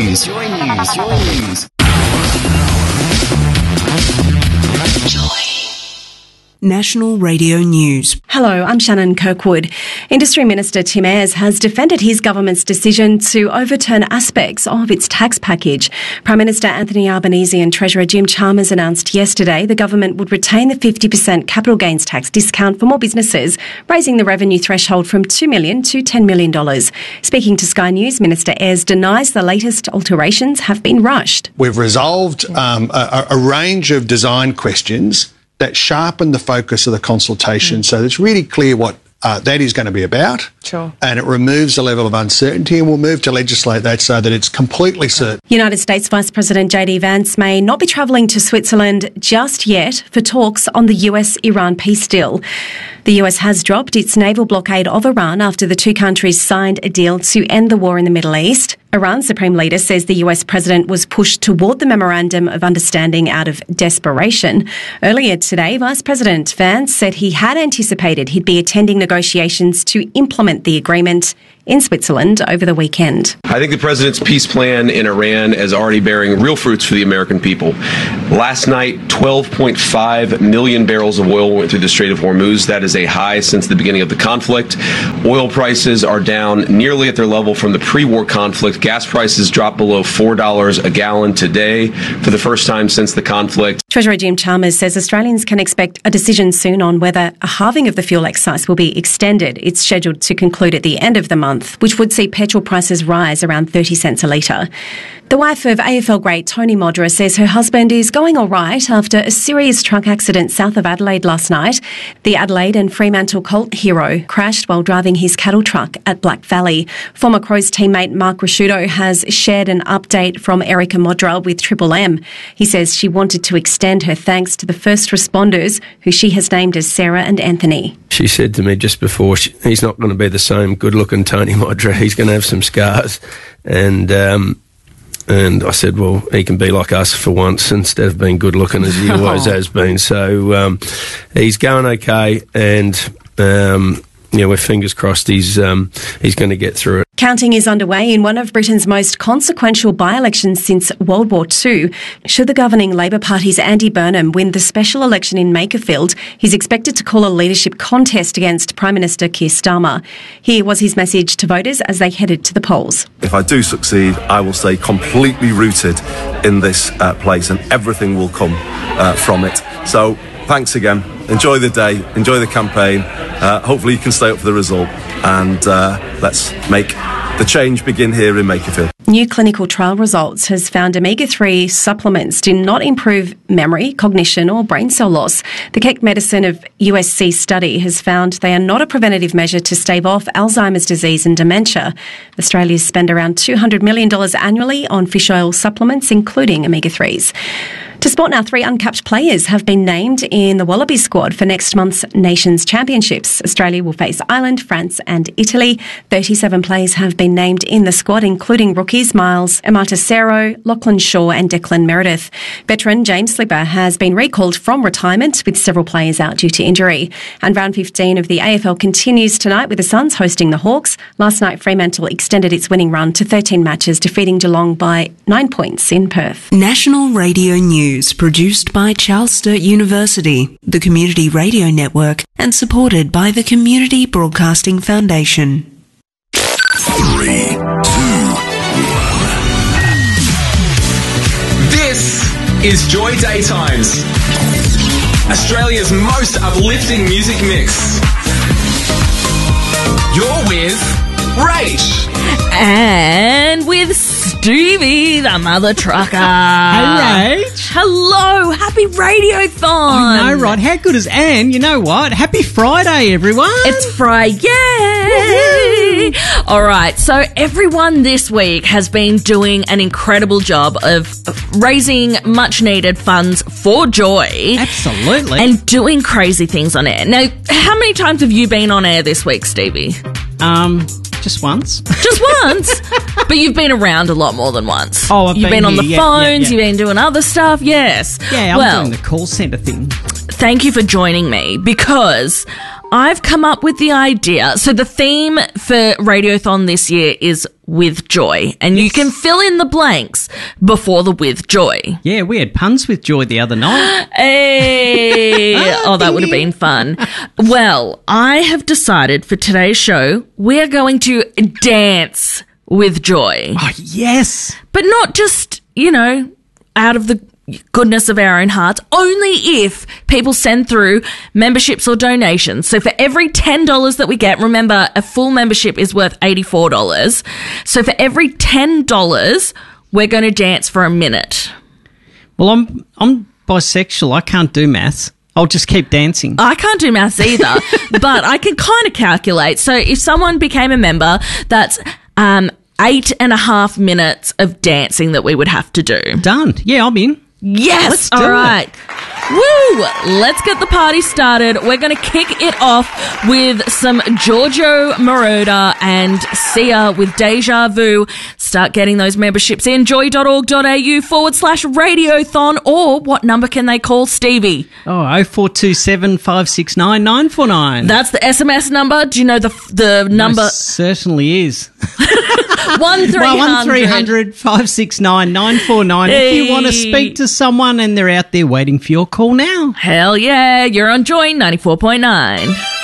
news. National Radio News. Hello, I'm Shannon Kirkwood. Industry Minister Tim Ayres has defended his government's decision to overturn aspects of its tax package. Prime Minister Anthony Albanese and Treasurer Jim Chalmers announced yesterday the government would retain the 50% capital gains tax discount for more businesses, raising the revenue threshold from $2 million to $10 million. Speaking to Sky News, Minister Ayres denies the latest alterations have been rushed. We've resolved a range of design questions that sharpen the focus of the consultation so it's really clear what that is going to be about. Sure. And it removes the level of uncertainty, and we'll move to legislate that so that it's completely certain. United States Vice President JD Vance may not be travelling to Switzerland just yet for talks on the US-Iran peace deal. The US has dropped its naval blockade of Iran after the two countries signed a deal to end the war in the Middle East. Iran's supreme leader says the US president was pushed toward the Memorandum of Understanding out of desperation. Earlier today, Vice President Vance said he had anticipated he'd be attending negotiations to implement the agreement in Switzerland over the weekend. I think the president's peace plan in Iran is already bearing real fruits for the American people. Last night, 12.5 million barrels of oil went through the Strait of Hormuz. That is a high since the beginning of the conflict. Oil prices are down nearly at their level from the pre-war conflict. Gas prices dropped below $4 a gallon today for the first time since the conflict. Treasurer Jim Chalmers says Australians can expect a decision soon on whether a halving of the fuel excise will be extended. It's scheduled to conclude at the end of the month, which would see petrol prices rise around 30 cents a litre. The wife of AFL great Tony Modra says her husband is going all right after a serious truck accident south of Adelaide last night. The Adelaide and Fremantle Colt hero crashed while driving his cattle truck at Black Valley. Former Crows teammate Mark Rasciuto has shared an update from Erica Modra with Triple M. He says she wanted to extend her thanks to the first responders, who she has named as Sarah and Anthony. She said to me just before, he's not going to be the same good-looking Tony Modra. He's going to have some scars. And I said, well, he can be like us for once instead of being good-looking as he always has been. So he's going okay, and we're fingers crossed he's going to get through it. Counting is underway in one of Britain's most consequential by-elections since World War II. Should the governing Labor Party's Andy Burnham win the special election in Makerfield, he's expected to call a leadership contest against Prime Minister Keir Starmer. Here was his message to voters as they headed to the polls. If I do succeed, I will stay completely rooted in this place, and everything will come from it. So thanks again. Enjoy the day. Enjoy the campaign. Hopefully you can stay up for the result, and let's make the change begin here in Makerfield. New clinical trial results has found omega-3 supplements do not improve memory, cognition or brain cell loss. The Keck Medicine of USC study has found they are not a preventative measure to stave off Alzheimer's disease and dementia. Australians spend around $200 million annually on fish oil supplements, including omega-3s. To sport now, 3 uncapped players have been named in the Wallaby squad for next month's Nations Championships. Australia will face Ireland, France and Italy. 37 players have been named in the squad, including rookies Miles Amatisero, Lachlan Shaw and Declan Meredith. Veteran James Slipper has been recalled from retirement, with several players out due to injury. And round 15 of the AFL continues tonight with the Suns hosting the Hawks. Last night, Fremantle extended its winning run to 13 matches, defeating Geelong by 9 points in Perth. National Radio News, produced by Charles Sturt University, the Community Radio Network, and supported by the Community Broadcasting Foundation. 3, 2, 1. This is Joy Daytimes, Australia's most uplifting music mix. You're with Rach. And with Stevie, the mother trucker. Hey, Rach. Hello. Happy Radiothon. I know, right? How good is... And you know what? Happy Friday, everyone. It's Friday. All right. So everyone this week has been doing an incredible job of raising much-needed funds for Joy. Absolutely. And doing crazy things on air. Now, how many times have you been on air this week, Stevie? Just once. Just once? But you've been around a lot more than once. Oh, You've been on the phones, you've been doing other stuff, yes. Yeah, I'm doing the call centre thing. Thank you for joining me, because I've come up with the idea. So the theme for Radiothon this year is with joy. And you can fill in the blanks before the with joy. Yeah, we had puns with joy the other night. Hey! Oh, that would have been fun. Well, I have decided for today's show, we're going to dance with joy. Oh, yes. But not just, out of the goodness of our own hearts, only if people send through memberships or donations. So for every $10 that we get, remember, a full membership is worth $84. So for every $10, we're going to dance for a minute. Well, I'm bisexual. I can't do maths. I'll just keep dancing. I can't do maths either, but I can kind of calculate. So if someone became a member, that's 8.5 minutes of dancing that we would have to do. Done. Yeah, I'm in. Yes. Let's do All it. right. Woo! Let's get the party started. We're going to kick it off with some Giorgio Moroder and Sia with Deja Vu. Start getting those memberships in joy.org.au/radiothon, or what number can they call, Stevie? Oh, 0427 569 949. That's the SMS number. Do you know the number? Most certainly is. 1300 569 949. If you want to speak to someone and they're out there waiting for your call now. Hell yeah, you're on Joy 94.9.